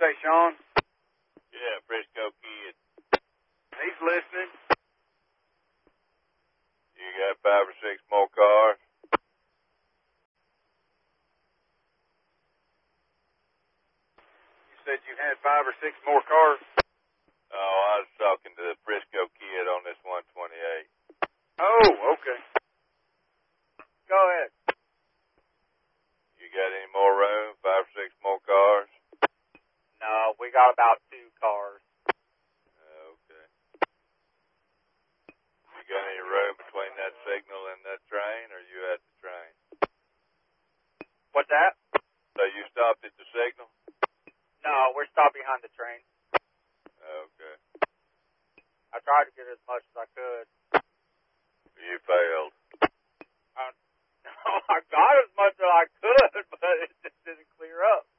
say, Sean? Yeah, Frisco Kid. He's listening. You got 5 or 6 more cars? You said you had 5 or 6 more cars? Oh, I was talking to the Frisco Kid on this 128. Oh, okay. Go ahead. You got any more room? 5 or 6 more cars? No, we got about 2 cars. Okay. You got any room between that signal and that train, or you at the train? What's that? So you stopped at the signal? No, we're stopped behind the train. Okay. I tried to get as much as I could. You failed. No, I got as much as I could, but it just didn't clear up.